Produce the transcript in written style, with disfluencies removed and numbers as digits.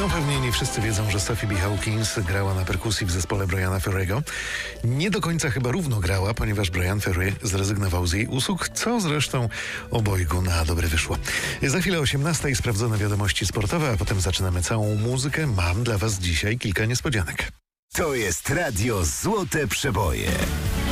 No pewnie nie wszyscy wiedzą, że Sophie B. Hawkins grała na perkusji w zespole Briana Ferry'ego. Nie do końca chyba równo grała, ponieważ Brian Ferry zrezygnował z jej usług, co zresztą obojgu na dobre wyszło. Za chwilę 18:00 sprawdzone wiadomości sportowe, a potem zaczynamy całą muzykę. Mam dla Was dzisiaj kilka niespodzianek. To jest Radio Złote Przeboje.